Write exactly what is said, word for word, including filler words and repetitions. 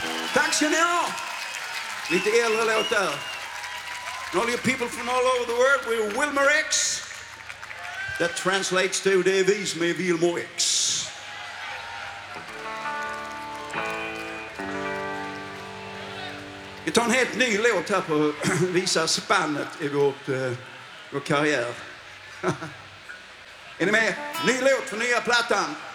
Tack ska ni ha. Lite äldre låt där. And all you people from all over the world, we're Wilmer X. That translates to det är vi som är Wilmer X. Vi tar en helt ny låt här på att visa spannet i vårt, uh, vår karriär. Är ni med? Ny låt för nya plattan.